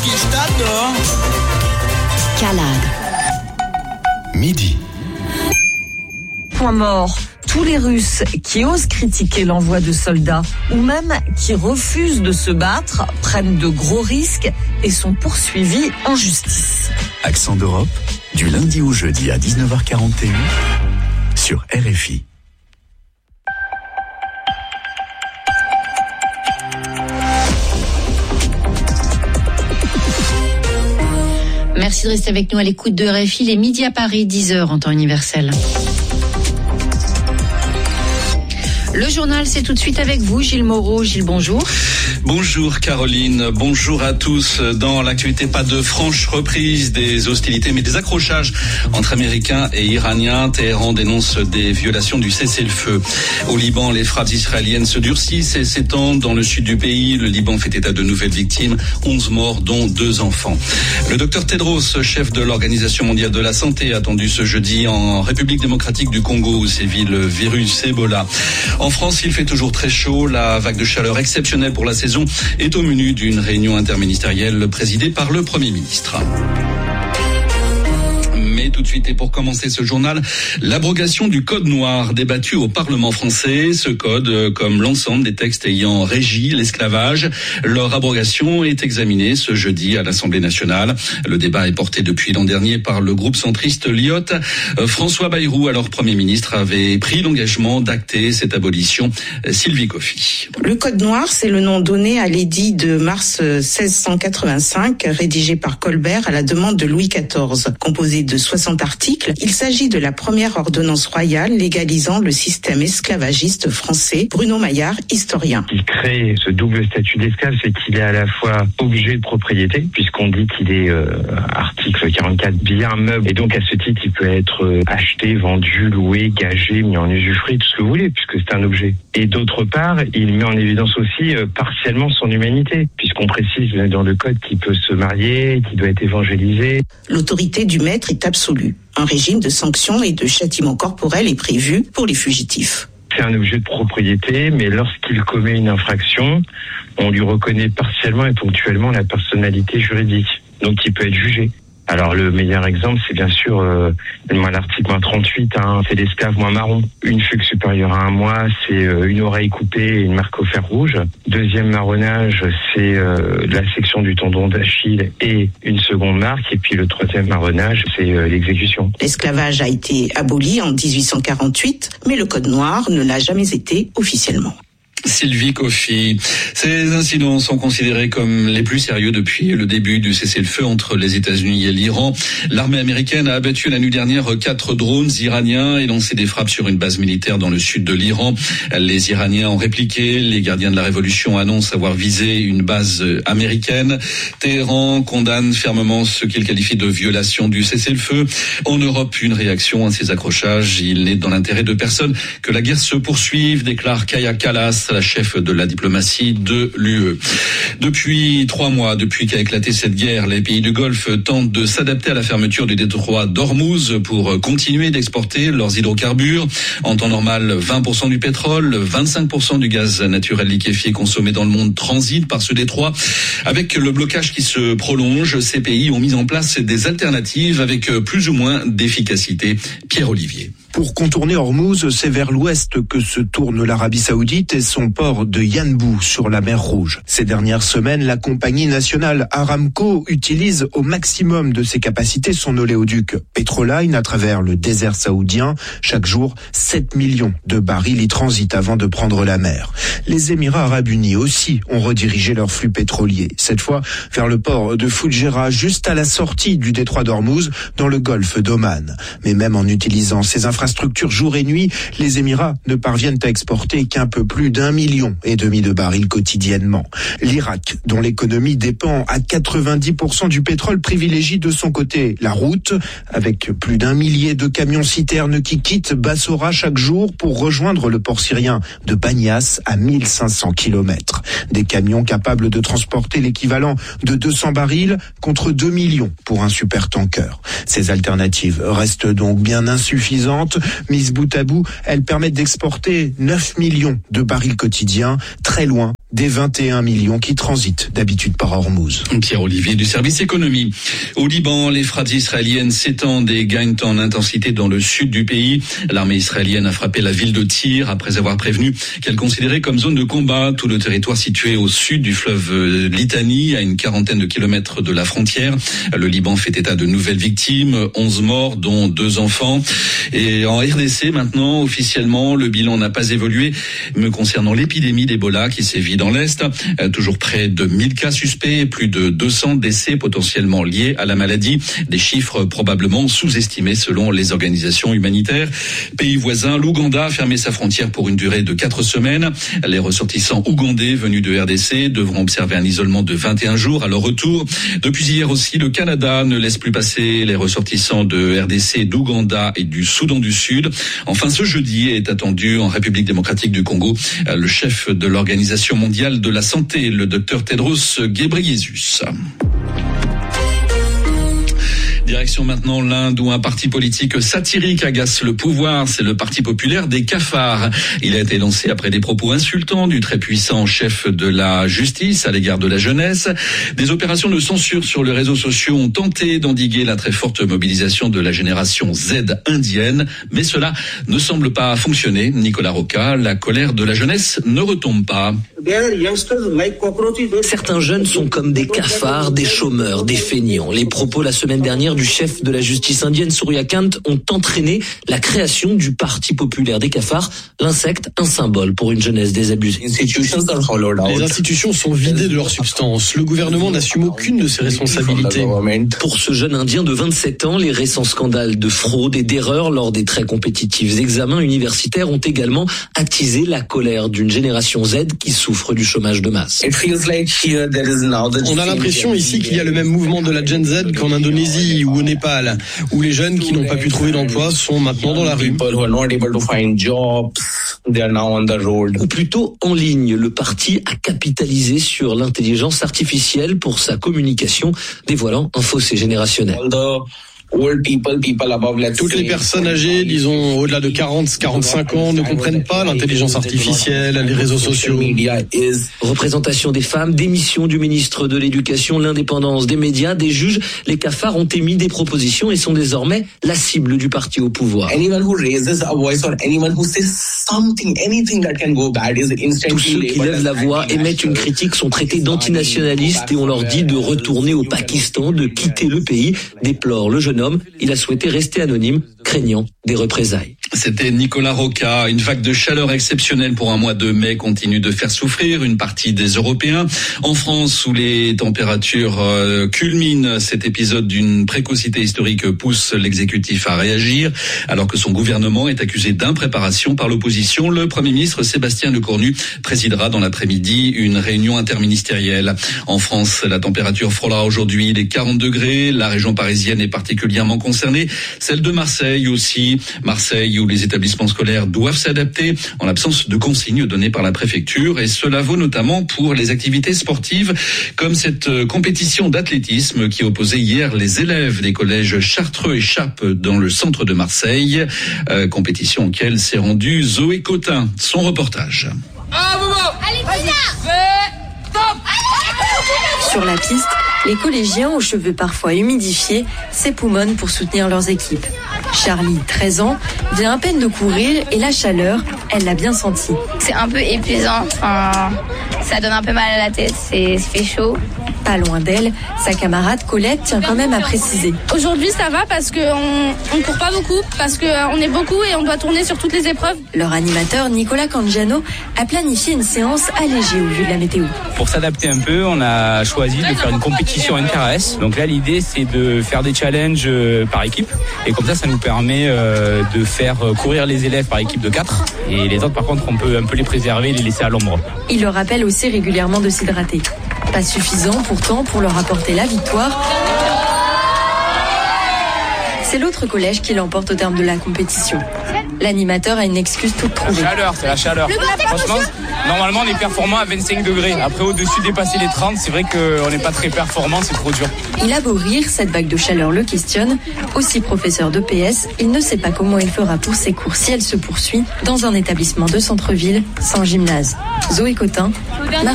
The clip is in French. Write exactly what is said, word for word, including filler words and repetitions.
t'adore. Calade. Midi. Point mort. Tous les Russes qui osent critiquer l'envoi de soldats ou même qui refusent de se battre prennent de gros risques et sont poursuivis en justice. Accent d'Europe, du lundi au jeudi à dix-neuf heures quarante et un sur R F I. Merci de rester avec nous à l'écoute de R F I, les midis à Paris, dix heures en temps universel. Le journal, c'est tout de suite avec vous, Gilles Moreau. Gilles, bonjour. Bonjour Caroline, bonjour à tous. Dans l'actualité, pas de franche reprise des hostilités, mais des accrochages entre Américains et Iraniens. Téhéran dénonce des violations du cessez-le-feu. Au Liban, les frappes israéliennes se durcissent et s'étendent dans le sud du pays. Le Liban fait état de nouvelles victimes, onze morts, dont deux enfants. Le docteur Tedros, chef de l'Organisation mondiale de la santé, attendu ce jeudi en République démocratique du Congo où sévit le virus Ebola. En France, il fait toujours très chaud. La vague de chaleur exceptionnelle pour la saison est au menu d'une réunion interministérielle présidée par le Premier ministre. Mais tout de suite, et pour commencer ce journal, l'abrogation du code noir débattu au Parlement français. Ce code, comme l'ensemble des textes ayant régi l'esclavage, leur abrogation est examinée ce jeudi à l'Assemblée nationale. Le débat est porté depuis l'an dernier par le groupe centriste L I O T. François Bayrou, alors Premier ministre, avait pris l'engagement d'acter cette abolition. Sylvie Coffy. Le code noir, c'est le nom donné à l'édit de mars seize cent quatre-vingt-cinq, rédigé par Colbert à la demande de Louis quatorze, composé de soixante articles. Il s'agit de la première ordonnance royale légalisant le système esclavagiste français. Bruno Maillard, historien. Il crée ce double statut d'esclave, c'est qu'il est à la fois objet de propriété, puisqu'on dit qu'il est euh, article quarante-quatre, bien meuble, et donc à ce titre il peut être euh, acheté, vendu, loué, gagé, mis en usufruit, tout ce que vous voulez, puisque c'est un objet. Et d'autre part, il met en évidence aussi euh, partiellement son humanité, puisqu'on précise dans le code qu'il peut se marier, qu'il doit être évangélisé. L'autorité du maître est absolue. Un régime de sanctions et de châtiments corporels est prévu pour les fugitifs. C'est un objet de propriété, mais lorsqu'il commet une infraction, on lui reconnaît partiellement et ponctuellement la personnalité juridique. Donc il peut être jugé. Alors le meilleur exemple, c'est bien sûr euh, l'article moins trente-huit, hein, c'est l'esclave moins marron. Une fugue supérieure à un mois, c'est euh, une oreille coupée et une marque au fer rouge. Deuxième marronnage, c'est euh, la section du tendon d'Achille et une seconde marque. Et puis le troisième marronnage, c'est euh, l'exécution. L'esclavage a été aboli en dix-huit cent quarante-huit, mais le code noir ne l'a jamais été officiellement. Sylvie Coffy. Ces incidents sont considérés comme les plus sérieux depuis le début du cessez-le-feu entre les États-Unis et l'Iran. L'armée américaine a abattu la nuit dernière quatre drones iraniens et lancé des frappes sur une base militaire dans le sud de l'Iran. Les Iraniens ont répliqué. Les gardiens de la révolution annoncent avoir visé une base américaine. Téhéran condamne fermement ce qu'il qualifie de violation du cessez-le-feu. En Europe, une réaction à ces accrochages. Il n'est dans l'intérêt de personne que la guerre se poursuive, déclare Kaja Kallas, la chef de la diplomatie de l'U E. Depuis trois mois, depuis qu'a éclaté cette guerre, les pays du Golfe tentent de s'adapter à la fermeture du détroit d'Ormuz pour continuer d'exporter leurs hydrocarbures. En temps normal, vingt pour cent du pétrole, vingt-cinq pour cent du gaz naturel liquéfié consommé dans le monde transite par ce détroit. Avec le blocage qui se prolonge, ces pays ont mis en place des alternatives avec plus ou moins d'efficacité. Pierre-Olivier. Pour contourner Ormuz, c'est vers l'ouest que se tourne l'Arabie Saoudite et son port de Yanbu sur la mer Rouge. Ces dernières semaines, la compagnie nationale Aramco utilise au maximum de ses capacités son oléoduc Petroline à travers le désert saoudien. Chaque jour, sept millions de barils y transitent avant de prendre la mer. Les Émirats arabes unis aussi ont redirigé leur flux pétrolier, cette fois vers le port de Fujairah, juste à la sortie du détroit d'Ormuz, dans le golfe d'Oman. Mais même en utilisant ces infrastructures infrastructures jour et nuit, les Émirats ne parviennent à exporter qu'un peu plus d'un million et demi de barils quotidiennement. L'Irak, dont l'économie dépend à quatre-vingt-dix pour cent du pétrole, privilégie de son côté la route, avec plus d'un millier de camions-citernes qui quittent Bassora chaque jour pour rejoindre le port syrien de Banias à mille cinq cents kilomètres. Des camions capables de transporter l'équivalent de deux cents barils contre deux millions pour un supertanker. Ces alternatives restent donc bien insuffisantes. Mises bout à bout, elles permettent d'exporter neuf millions de barils quotidiens, très loin des vingt et un millions qui transitent d'habitude par Hormuz. Pierre-Olivier du service économie. Au Liban, les frappes israéliennes s'étendent et gagnent en intensité dans le sud du pays. L'armée israélienne a frappé la ville de Tyr après avoir prévenu qu'elle considérait comme zone de combat tout le territoire situé au sud du fleuve Litani, à une quarantaine de kilomètres de la frontière. Le Liban fait état de nouvelles victimes, onze morts, dont deux enfants. Et en R D C, maintenant, officiellement, le bilan n'a pas évolué, mais concernant l'épidémie d'Ebola qui sévit dans l'Est, toujours près de mille cas suspects, plus de deux cents décès potentiellement liés à la maladie, des chiffres probablement sous-estimés selon les organisations humanitaires. Pays voisin, l'Ouganda a fermé sa frontière pour une durée de quatre semaines. Les ressortissants ougandais venus de R D C devront observer un isolement de vingt et un jours à leur retour. Depuis hier aussi, le Canada ne laisse plus passer les ressortissants de R D C, d'Ouganda et du Soudan du Sud. Enfin, ce jeudi est attendu en République démocratique du Congo le chef de l'Organisation mondiale de la santé, le docteur Tedros Ghebreyesus. Direction maintenant l'Inde où un parti politique satirique agace le pouvoir, c'est le Parti populaire des cafards. Il a été lancé après des propos insultants du très puissant chef de la justice à l'égard de la jeunesse. Des opérations de censure sur les réseaux sociaux ont tenté d'endiguer la très forte mobilisation de la génération Z indienne, mais cela ne semble pas fonctionner. Nicolas Roca, la colère de la jeunesse ne retombe pas. Certains jeunes sont comme des cafards, des chômeurs, des feignants. Les propos la semaine dernière du chef de la justice indienne, Surya Kant, ont entraîné la création du Parti populaire des cafards, l'insecte, un symbole pour une jeunesse désabusée. Les institutions sont vidées de leur substance. Le gouvernement n'assume aucune de ses responsabilités. Pour ce jeune Indien de vingt-sept ans, les récents scandales de fraude et d'erreur lors des très compétitifs examens universitaires ont également attisé la colère d'une génération Z qui souffre du chômage de masse. On a l'impression ici qu'il y a le même mouvement de la Gen Z qu'en Indonésie ou au Népal, où les jeunes qui n'ont pas pu trouver d'emploi sont maintenant dans la rue. Ou plutôt en ligne, le parti a capitalisé sur l'intelligence artificielle pour sa communication, dévoilant un fossé générationnel. Toutes les personnes âgées, disons au-delà de quarante à quarante-cinq ans, ne comprennent pas l'intelligence artificielle, les réseaux sociaux. Représentation des femmes, démission du ministre de l'Éducation, l'indépendance des médias, des juges, les cafards ont émis des propositions et sont désormais la cible du parti au pouvoir. Tous ceux qui lèvent la voix, émettent une critique, sont traités d'antinationalistes et on leur dit de retourner au Pakistan, de quitter le pays, déplore le jeune homme. Il a souhaité rester anonyme, craignant des représailles. C'était Nicolas Roca. Une vague de chaleur exceptionnelle pour un mois de mai continue de faire souffrir une partie des Européens. En France, où les températures euh, culminent, cet épisode d'une précocité historique pousse l'exécutif à réagir. Alors que son gouvernement est accusé d'impréparation par l'opposition, le Premier ministre Sébastien Lecornu présidera dans l'après-midi une réunion interministérielle. En France, la température frôlera aujourd'hui les quarante degrés. La région parisienne est particulièrement concernée. Celle de Marseille aussi. Marseille où les établissements scolaires doivent s'adapter en l'absence de consignes données par la préfecture. Et cela vaut notamment pour les activités sportives comme cette compétition d'athlétisme qui opposait hier les élèves des collèges Chartreux et Chappe dans le centre de Marseille. Euh, compétition auquel s'est rendue Zoé Cotin. Son reportage. Sur la piste, les collégiens aux cheveux parfois humidifiés s'époumonnent pour soutenir leurs équipes. Charlie, treize ans, vient à peine de courir et la chaleur, elle l'a bien senti. C'est un peu épuisant, enfin, ça donne un peu mal à la tête, c'est, ça fait chaud. Pas loin d'elle, sa camarade Colette tient quand même à préciser. Aujourd'hui ça va parce qu'on ne court pas beaucoup, parce qu'on est beaucoup et on doit tourner sur toutes les épreuves. Leur animateur Nicolas Cangiano a planifié une séance allégée au vu de la météo. Pour s'adapter un peu, on a choisi de faire une compétition inter-A S. Donc là l'idée c'est de faire des challenges par équipe et comme ça ça nous permet euh, de faire courir les élèves par équipe de quatre et les autres par contre on peut un peu les préserver et les laisser à l'ombre. Il leur rappelle aussi régulièrement de s'hydrater. Pas suffisant pourtant pour leur apporter la victoire. C'est l'autre collège qui l'emporte au terme de la compétition. L'animateur a une excuse toute trouvée. La chaleur, c'est la chaleur. Franchement, normalement on est performant à vingt-cinq degrés. Après au-dessus dépasser les trente, c'est vrai qu'on n'est pas très performant, c'est trop dur. Il a beau rire, cette vague de chaleur le questionne. Aussi professeur de P S, il ne sait pas comment il fera pour ses cours si elle se poursuit dans un établissement de centre-ville sans gymnase. Zoé Cotin.